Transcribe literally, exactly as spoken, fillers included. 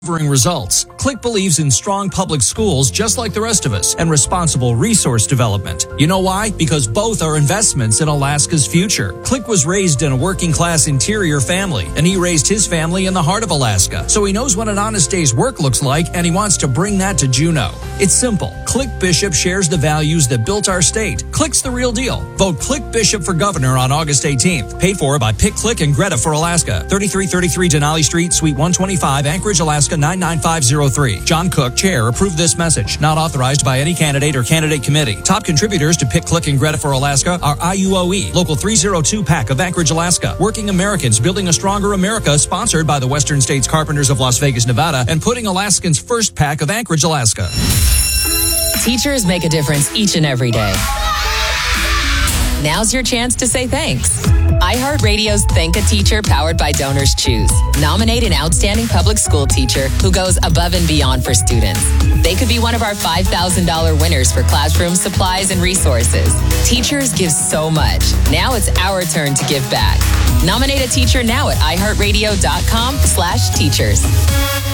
Results. Click believes in strong public schools just like the rest of us and responsible resource development. You know why? Because both are investments in Alaska's future. Click was raised in a working class interior family, and he raised his family in the heart of Alaska. So he knows what an honest day's work looks like, and he wants to bring that to Juneau. It's simple. Click Bishop shares the values that built our state. Click's the real deal. Vote Click Bishop for governor on August eighteenth. Paid for by Pick, Click, and Greta for Alaska. thirty-three thirty-three Denali Street, Suite one twenty-five, Anchorage, Alaska nine nine five zero three. John Cook, Chair, approved this message. Not authorized by any candidate or candidate committee. Top contributors to Pick, Click, and Greta for Alaska are I U O E, Local three oh two PAC of Anchorage, Alaska. Working Americans Building a Stronger America, sponsored by the Western States Carpenters of Las Vegas, Nevada, and Putting Alaskans First PAC of Anchorage, Alaska. Teachers make a difference each and every day. Now's your chance to say thanks. iHeartRadio's Thank a Teacher, powered by Donors Choose. Nominate an outstanding public school teacher who goes above and beyond for students. They could be one of our five thousand dollars winners for classroom supplies and resources. Teachers give so much. Now it's our turn to give back. Nominate a teacher now at iHeartRadio.com slash teachers.